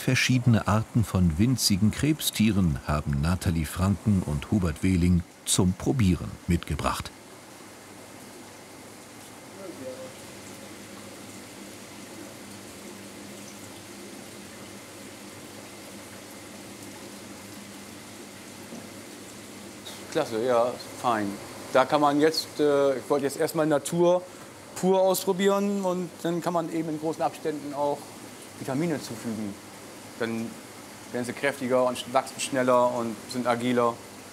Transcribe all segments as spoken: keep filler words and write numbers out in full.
verschiedene Arten von winzigen Krebstieren haben Nathalie Franken und Hubert Wehling zum Probieren mitgebracht. Klasse, ja, fein. Da kann man jetzt, äh, ich wollte jetzt erstmal Natur pur ausprobieren und dann kann man eben in großen Abständen auch Vitamine zufügen. Dann werden sie kräftiger und wachsen schneller und sind agiler.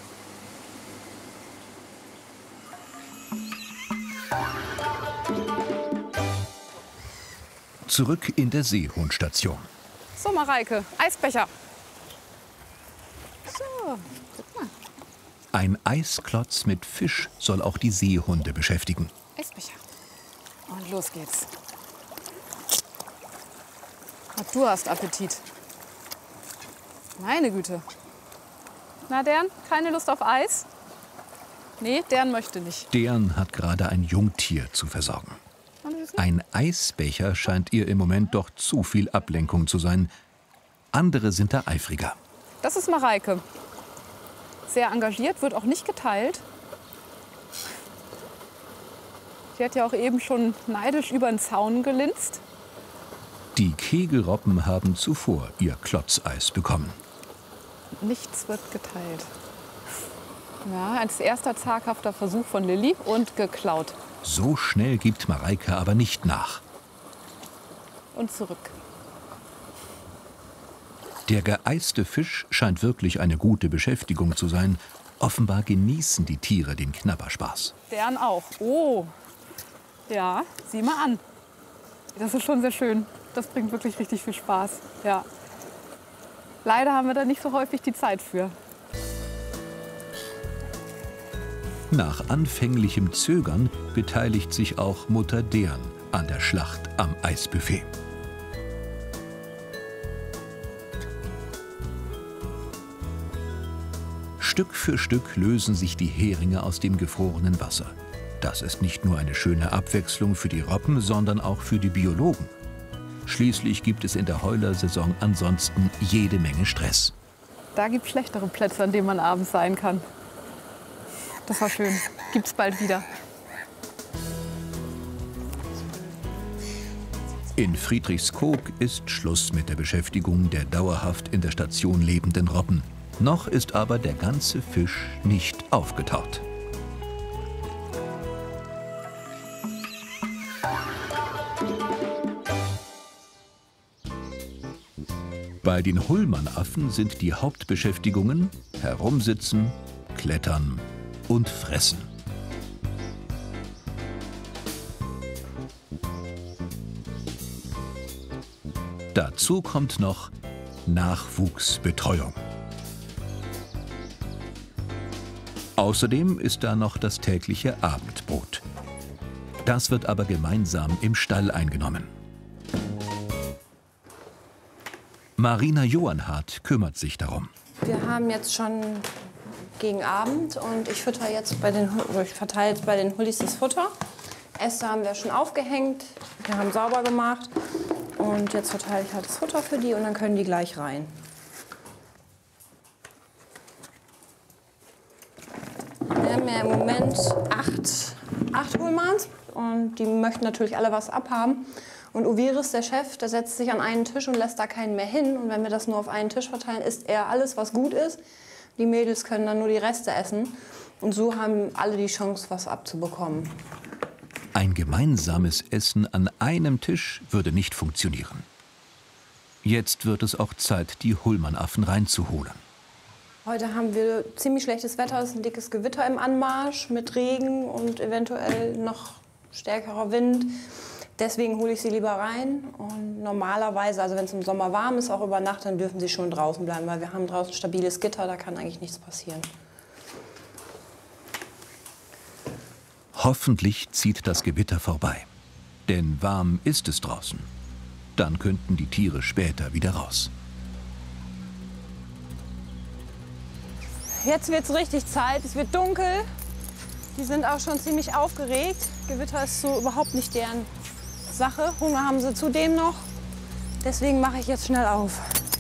Zurück in der Seehundstation. So, Mareike, Eisbecher. So, guck mal. Ein Eisklotz mit Fisch soll auch die Seehunde beschäftigen. Eisbecher. Und los geht's. Und du hast Appetit. Meine Güte. Na, Dern, keine Lust auf Eis? Nee, Dern möchte nicht. Dern hat gerade ein Jungtier zu versorgen. Ein Eisbecher scheint ihr im Moment doch zu viel Ablenkung zu sein. Andere sind da eifriger. Das ist Mareike. Sehr engagiert, wird auch nicht geteilt. Sie hat ja auch eben schon neidisch über den Zaun gelinst. Die Kegelrobben haben zuvor ihr Klotzeis bekommen. Nichts wird geteilt. Ja, ein erster zaghafter Versuch von Lilly und geklaut. So schnell gibt Mareike aber nicht nach. Und zurück. Der geeiste Fisch scheint wirklich eine gute Beschäftigung zu sein. Offenbar genießen die Tiere den Knabberspaß. Deren auch. Oh, ja, sieh mal an. Das ist schon sehr schön. Das bringt wirklich richtig viel Spaß. Ja. Leider haben wir da nicht so häufig die Zeit für. Nach anfänglichem Zögern beteiligt sich auch Mutter Dern an der Schlacht am Eisbuffet. Stück für Stück lösen sich die Heringe aus dem gefrorenen Wasser. Das ist nicht nur eine schöne Abwechslung für die Robben, sondern auch für die Biologen. Schließlich gibt es in der Heulersaison ansonsten jede Menge Stress. Da gibt es schlechtere Plätze, an denen man abends sein kann. Das war schön. Gibt's bald wieder. In Friedrichskoog ist Schluss mit der Beschäftigung der dauerhaft in der Station lebenden Robben. Noch ist aber der ganze Fisch nicht aufgetaut. Bei den Hullmann-Affen sind die Hauptbeschäftigungen herumsitzen, klettern und fressen. Dazu kommt noch Nachwuchsbetreuung. Außerdem ist da noch das tägliche Abendbrot. Das wird aber gemeinsam im Stall eingenommen. Marina Johannhardt kümmert sich darum. Wir haben jetzt schon gegen Abend und ich fütter jetzt bei den, ich verteile jetzt bei den Hullis das Futter. Äste haben wir schon aufgehängt, wir haben sauber gemacht und jetzt verteile ich halt das Futter für die und dann können die gleich rein. Wir haben ja im Moment acht, acht Hullmanns und die möchten natürlich alle was abhaben. Und Oviris, der Chef, der setzt sich an einen Tisch und lässt da keinen mehr hin. Und wenn wir das nur auf einen Tisch verteilen, isst er alles, was gut ist. Die Mädels können dann nur die Reste essen. Und so haben alle die Chance, was abzubekommen. Ein gemeinsames Essen an einem Tisch würde nicht funktionieren. Jetzt wird es auch Zeit, die Hullmann-Affen reinzuholen. Heute haben wir ziemlich schlechtes Wetter. Es ist ein dickes Gewitter im Anmarsch mit Regen und eventuell noch stärkerer Wind. Deswegen hole ich sie lieber rein. Und normalerweise, also wenn es im Sommer warm ist, auch über Nacht, dann dürfen sie schon draußen bleiben, weil wir haben draußen stabiles Gitter, da kann eigentlich nichts passieren. Hoffentlich zieht das Gewitter vorbei. Denn warm ist es draußen. Dann könnten die Tiere später wieder raus. Jetzt wird es richtig Zeit, es wird dunkel. Die sind auch schon ziemlich aufgeregt. Gewitter ist so überhaupt nicht deren Sache. Hunger haben sie zudem noch. Deswegen mache ich jetzt schnell auf.